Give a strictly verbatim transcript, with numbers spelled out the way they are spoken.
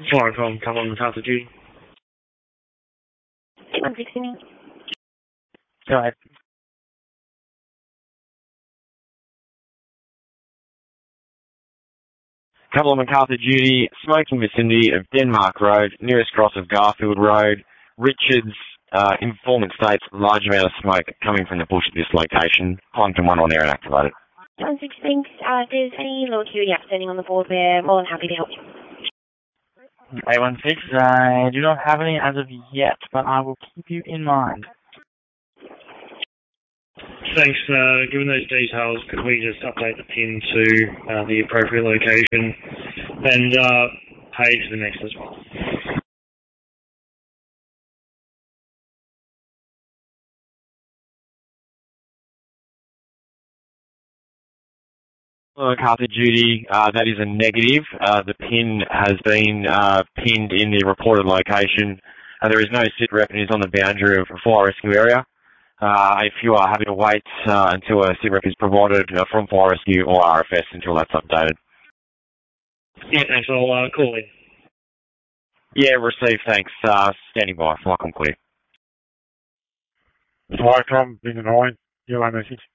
Fire from Campbell MacArthur Judy. eight one six Sydney. Go ahead. Campbell MacArthur Judy, smoking vicinity of Denmark Road, nearest cross of Garfield Road. Richards, uh, informant states large amount of smoke coming from the bush at this location. Quantum one on air and activated. one six thanks. Uh, if there's any low acuity outstanding on the board, we're more than happy to help you. eight one six, I do not have any as of yet, but I will keep you in mind. Thanks. Uh, given those details, could we just update the pin to uh, the appropriate location and uh, pay to the next as well? MacArthur Judy, uh, that is a negative. Uh, the pin has been uh, pinned in the reported location. Uh, there is no sit rep and is on the boundary of the fire rescue area. Uh, if you are happy to wait uh, until a sit rep is provided uh, from fire rescue or R F S until that's updated. Yeah, thanks. I'll uh, call in. Yeah, receive, thanks. Uh, standing by, flight clear. Fire from Bingo nine, yellow message.